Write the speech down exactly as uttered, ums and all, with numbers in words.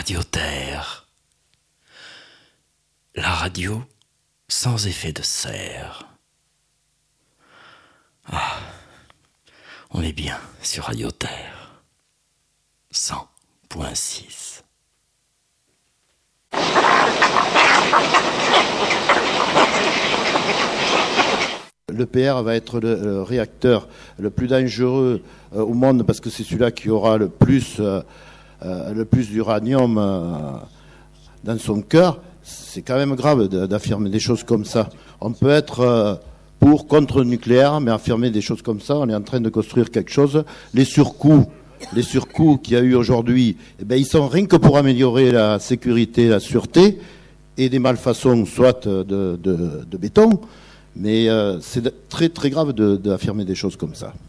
Radio Terre. La radio sans effet de serre. Ah, on est bien sur Radio Terre. cent point six. L'E P R va être le, le réacteur le plus dangereux euh, au monde parce que c'est celui-là qui aura le plus, euh, euh, le plus d'uranium euh, dans son cœur. C'est quand même grave de, d'affirmer des choses comme ça. On peut être euh, pour, contre le nucléaire, mais affirmer des choses comme ça, on est en train de construire quelque chose. Les surcoûts, les surcoûts qu'il y a eu aujourd'hui, eh ben, ils sont rien que pour améliorer la sécurité, la sûreté, et des malfaçons, soit de, de, de béton, mais euh, c'est très très grave de, d'affirmer des choses comme ça.